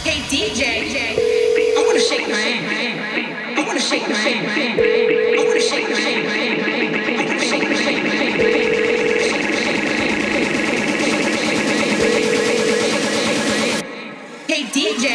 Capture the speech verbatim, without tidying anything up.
Hey D J, I wanna shake my ass. I wanna shake my ass. I wanna shake my ass.